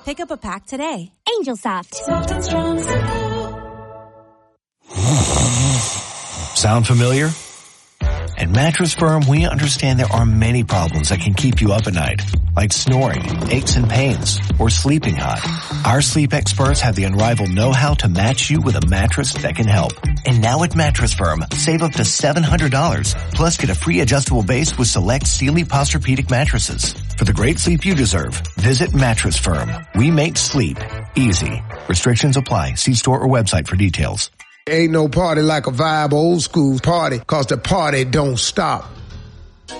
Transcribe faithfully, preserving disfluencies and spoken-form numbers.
Pick up a pack today. Angel Soft. Soft and strong. Sound familiar? At Mattress Firm, we understand there are many problems that can keep you up at night, like snoring, aches and pains, or sleeping hot. Our sleep experts have the unrivaled know-how to match you with a mattress that can help. And now at Mattress Firm, save up to seven hundred dollars, plus get a free adjustable base with select Sealy Posturepedic mattresses. For the great sleep you deserve, visit Mattress Firm. We make sleep easy. Restrictions apply. See store or website for details. Ain't no party like a vibe old school party, cause the party don't stop.